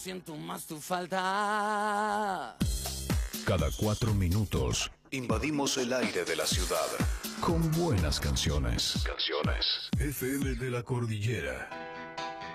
siento más tu falta. Cada 4 minutos invadimos el aire de la ciudad con buenas canciones. FM de la Cordillera.